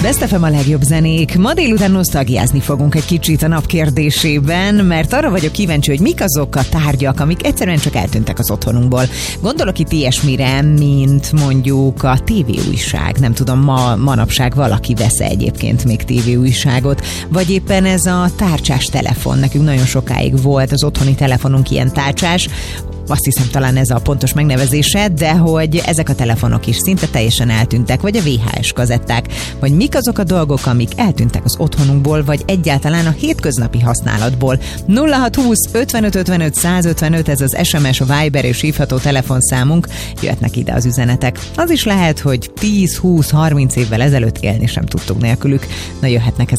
Best FM a legjobb zenék. Ma délután nosztalgiázni fogunk egy kicsit a nap kérdésében, mert arra vagyok kíváncsi, hogy mik azok a tárgyak, amik egyszerűen csak eltűntek az otthonunkból. Gondolok itt ilyesmire, mint mondjuk a tévéújság. Nem tudom, manapság valaki vesz egyébként még tévéújságot, vagy éppen ez a tárcsás telefon. Nekünk nagyon sokáig volt az otthoni telefonunk ilyen tárcsás, azt hiszem talán ez a pontos megnevezése, de hogy ezek a telefonok is szinte teljesen eltűntek, vagy a VHS kazetták, vagy mik azok a dolgok, amik eltűntek az otthonunkból, vagy egyáltalán a hétköznapi használatból. 0620 55 55 155, ez az SMS, a Viber és hívható telefonszámunk, jöhetnek ide az üzenetek. Az is lehet, hogy 10, 20, 30 évvel ezelőtt élni sem tudtunk nélkülük. Na, jöhetnek